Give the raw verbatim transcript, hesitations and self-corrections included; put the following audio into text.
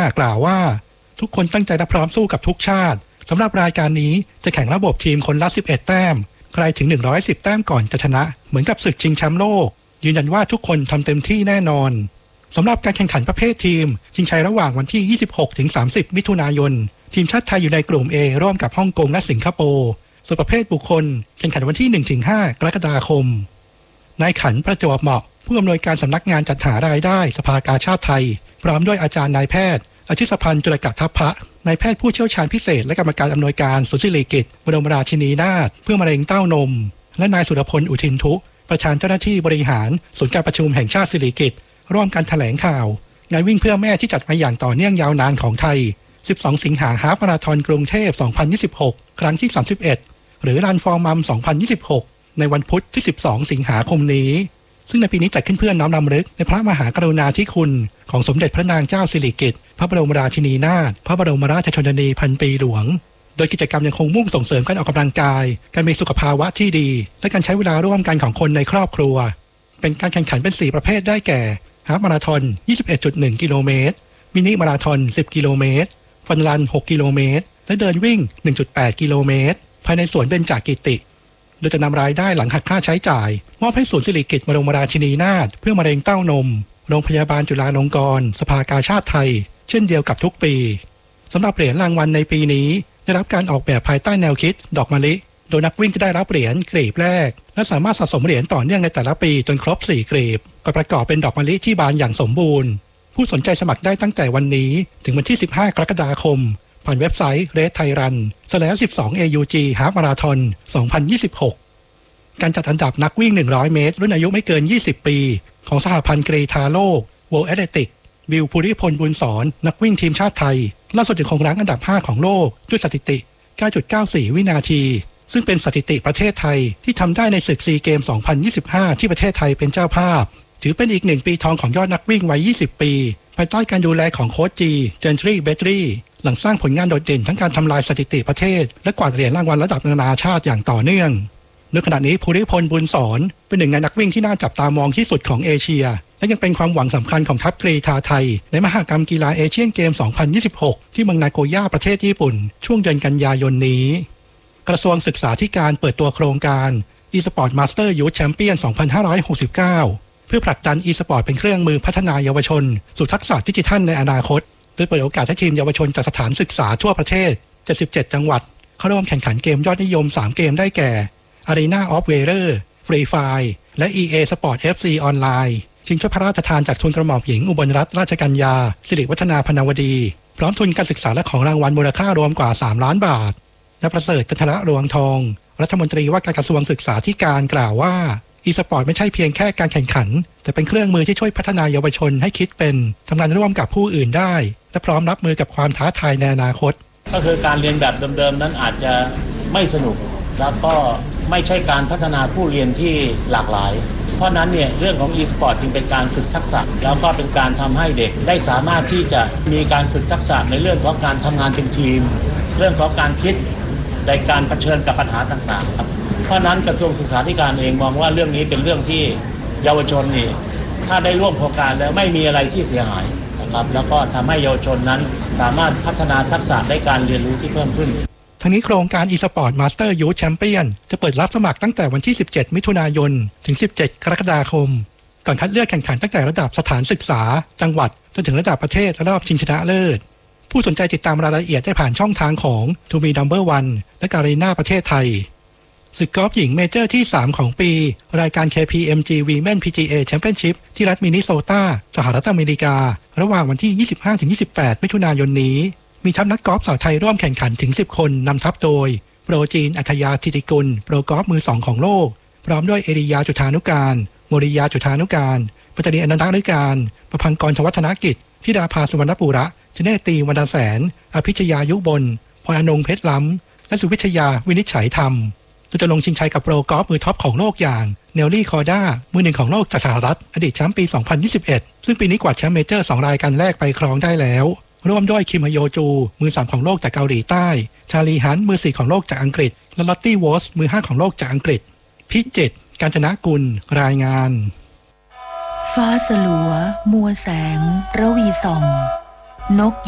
กล่าวว่าทุกคนตั้งใจและพร้อมสู้กับทุกชาติสำหรับรายการนี้จะแข่งระบบทีมคนละสิบเอ็ดแต้มใครถึงหนึ่งร้อยสิบแต้มก่อนจะชนะเหมือนกับศึกชิงแชมป์โลกยืนยันว่าทุกคนทำเต็มที่แน่นอนสำหรับการแข่งขันประเภททีมชิงชัยระหว่างวันที่ ยี่สิบหกถึงสามสิบ มิถุนายนทีมชาติไทยอยู่ในกลุ่ม A ร่วมกับฮ่องกงและสิงคโปร์ส่วนประเภทบุคคลแข่งขันวันที่ หนึ่งถึงห้า กรกฎาคมนายขันประจวบเหมาะผู้อำนวยการสำนักงานจัดหารายได้สภากาชาดไทยพร้อมด้วยอาจารย์นายแพทย์อาชิสพันธ์จุลกัตถพะนายแพทย์ผู้เชี่ยวชาญพิเศษและกรรมการอำนวยการศูนย์ศิริกิติ์บรมราชินีนาถเพื่อมะเร็งเต้านมและนายสุรพลอุทินทุประธานเจ้าหน้าที่บริหารศูนย์การประชุมแห่งชาติศิริกิติ์ร่วมกันแถลงข่าวงานวิ่งเพื่อแม่ที่จัดมาอย่างต่อเนื่องยาวนานของไทยสิบสองสิงหาฮาล์ฟมาราธอนกรุงเทพสองพันยี่สิบหกครั้งที่สามสิบเอ็ดหรือรันฟอร์มัมสองพันยี่สิบหกในวันพุธที่สิบสองสิงหาคมนี้ซึ่งในปีนี้จัดขึ้นเพื่อน้อมรำลึกในพระมหากรุณาธิคุณของสมเด็จพระนางเจ้าสิริกิติ์พระบรมราชินีนาถพระบรมราชชนนีพันปีหลวงโดยกิจกรรมยังคงมุ่งส่งเสริมการออกกำลังกายการมีสุขภาวะที่ดีและการใช้เวลาร่วมกันของคนในครอบครัวเป็นการแข่งขันเป็นสี่ประเภทได้แก่ฮาล์ฟมาราธอน ยี่สิบเอ็ดจุดหนึ่ง กิโลเมตรมินิมาราธอนสิบกิโลเมตรฟันรันหกกิโลเมตรและเดินวิ่ง หนึ่งจุดแปด กิโลเมตรภายในสวนเบญจกิติโดยจะนำรายได้หลังหักค่าใช้จ่ายมอบให้ศูนย์ศิริกิติ์บรมราชินีนาถเพื่อมะเร็งเต้านมโรงพยาบาลจุฬาลงกรณ์สภากาชาดไทยเช่นเดียวกับทุกปีสำหรับเหรียญรางวัลในปีนี้ได้รับการออกแบบภายใต้แนวคิดดอกมะลิโดยนักวิ่งจะได้รับเหรียญกรีบแรกและสามารถสะสมเหรียญต่อเนื่องในแต่ละปีจนครบสี่กรีบก็ประกอบเป็นดอกมะลิที่บานอย่างสมบูรณ์ผู้สนใจสมัครได้ตั้งแต่วันนี้ถึงวันที่สิบห้ากรกฎาคมผ่านเว็บไซต์ Race Thai Run สแลช สิบสอง เอ ยู จี Half Marathon สองพันยี่สิบหกการจัดอันดับนักวิ่งหนึ่งร้อยเมตรรุ่นอายุไม่เกินยี่สิบปีของสหพันธ์กรีฑาโลก World Athletics วิวภูริพลบุญสอนนักวิ่งทีมชาติไทยล่าสุดยังคงรั้งอันดับห้าของโลกด้วยสถิติ เก้าจุดเก้าสี่ วินาทีซึ่งเป็นสถิติประเทศไทยที่ทำได้ในศึกซีเกมสองพันยี่สิบห้าที่ประเทศไทยเป็นเจ้าภาพถือเป็นอีกหนึ่งปีทองของยอดนักวิ่งวัยยี่สิบปีภายใต้การดูแลของโค้ชจีเจนทรีเบตรีหลังสร้างผลงานโดดเด่นทั้งการทำลายสถิติประเทศและกวาดเหรียญรางวัลระดับนานาชาติอย่างต่อเนื่องในขณะนี้ภูริพลบุญสอนเป็นหนึ่งในนักวิ่งที่น่าจับตามองที่สุดของเอเชียและยังเป็นความหวังสำคัญของทัพกรีฑาไทยในมหกรรมกีฬาเอเชียนเกมสองพันยี่สิบหกที่เมืองนาโกย่าประเทศญี่ปุ่นช่วงเดือนกันยายนนี้กระทรวงศึกษาธิการเปิดตัวโครงการ e-sport master youth champion สองพันห้าร้อยหกสิบเก้าเพื่อผลักดัน e-sport เป็นเครื่องมือพัฒนาเยาวชนสู่ทักษะดิจิทัลในอนาคตโดยเปิดโอกาสให้ทีมเยาวชนจากสถานศึกษาทั่วประเทศเจ็ดสิบเจ็ดจังหวัดเข้าร่วมแข่งขันเกมยอดนิยมสามเกมได้แก่ Arena of Valor Free Fire และ อี เอ Sport เอฟ ซี ออนไลน์ชิงถ้วยพระราชทานจากทุนกระหม่อมหญิงอุบลรัตนราชกัญญาสิริวัฒนาพนวดีพร้อมทุนการศึกษาและของรางวัลมูลค่ารวมกว่าสามล้านบาทนายประเสริฐจันทระรวงทองรัฐมนตรีว่าการกระทรวงศึกษาธิการกล่าวว่า e-sport ไม่ใช่เพียงแค่การแข่งขันแต่เป็นเครื่องมือที่ช่วยพัฒนาเยาวชนให้คิดเป็นทำงานร่วมกับผู้อื่นได้และพร้อมรับมือกับความท้าทายในอนาคตก็คือการเรียนแบบเดิมๆนั้นอาจจะไม่สนุกแล้วก็ไม่ใช่การพัฒนาผู้เรียนที่หลากหลายเพราะนั้นเนี่ยเรื่องของ e-sport จึงเป็นการฝึกทักษะแล้วก็เป็นการทำให้เด็กได้สามารถที่จะมีการฝึกทักษะในเรื่องของการทำงานเป็นทีมเรื่องของการคิดในการเผชิญกับปัญหาต่างๆครับเพราะนั้นกระทรวงศึกษาธิการเองมองว่าเรื่องนี้เป็นเรื่องที่เยาวชนนี่ถ้าได้ร่วมโครงการแล้วไม่มีอะไรที่เสียหายนะครับแล้วก็ทำให้เยาวชนนั้นสามารถพัฒนาทักษะในการเรียนรู้ที่เพิ่มขึ้นทั้งนี้โครงการ e-sport master youth champion จะเปิดรับสมัครตั้งแต่วันที่สิบเจ็ดมิถุนายนถึงสิบเจ็ดกรกฎาคมก่อนคัดเลือกแข่งขันตั้งแต่ระดับสถานศึกษาจังหวัดจนถึงระดับประเทศและรอบชิงชนะเลิศผู้สนใจติดตามรายละเอียดได้ผ่านช่องทางของ ทู บี นัมเบอร์ วัน และการีนาประเทศไทยศึกกอล์ฟหญิงเมเจอร์ที่สามของปีรายการ เค พี เอ็ม จี Women พี จี เอ Championship ที่รัฐมินนิโซตาสหรัฐอเมริการะหว่างวันที่ ยี่สิบห้าถึงยี่สิบแปด มิถุนายนนี้มีทัพนักกอล์ฟสาวไทยร่วมแข่งขันถึงสิบคนนำทัพโดยโปรจีนอัธยาธิติกุลโปรกอล์ฟมือสองของโลกพร้อมด้วยเอริยาจุฑานุการโมริยาจุฑานุการปัตตานีอนันตฤการประพังกรชวัฒนกิจธิดาภาสุวรรณปุระชเนตีวรรณแสนอภิชยายุบลพรอนงเพชรล้ำและสุวิชยาวินิจฉัยธรรมจะลงชิงชัยกับโปรกอล์ฟมือท็อปของโลกอย่างเนลลี่คอร์ด้ามือหนึ่งของโลกจากสหรัฐอดีตแชมป์ปีสองพันยี่สิบเอ็ดซึ่งปีนี้กวาดแชมป์เมเจอร์สองรายการแรกไปครองได้แล้วร่วมด้วยคิมฮโยจูมือสามของโลกจากเกาหลีใต้ชาลีฮันมือสี่ของโลกจากอังกฤษและลอตตี้วอสมือห้าของโลกจากอังกฤษพิจิตรกาญจนกุลรายงานฟ้าสลัวมัวแสงระวีส่องนก